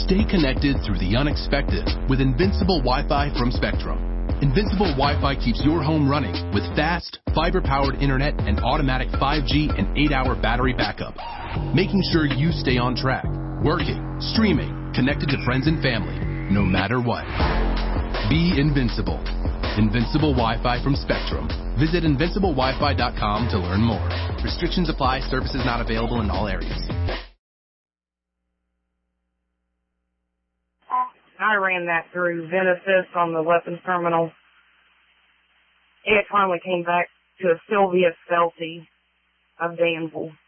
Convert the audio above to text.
Stay connected through the unexpected with Invincible Wi-Fi from Spectrum. Invincible Wi-Fi keeps your home running with fast, fiber-powered internet and automatic 5G and 8-hour battery backup, making sure you stay on track, working, streaming, connected to friends and family, no matter what. Be invincible. Invincible Wi-Fi from Spectrum. Visit invinciblewifi.com to learn more. Restrictions apply. Services not available in all areas. I ran that through Venesis on the weapons terminal. It finally came back to a Sylvia Stelty of Danville.